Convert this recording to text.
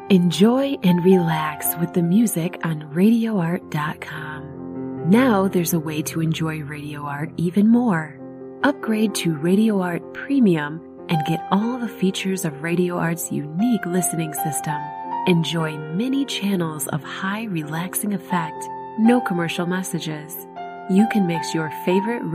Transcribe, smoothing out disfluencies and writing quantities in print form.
Enjoy and relax with the music on RadioArt.com. Now there's a way to enjoy Radio Art even more. Upgrade to Radio Art Premium and get all the features of Radio Art's unique listening system. Enjoy many channels of high relaxing effect, no commercial messages. You can mix your favorite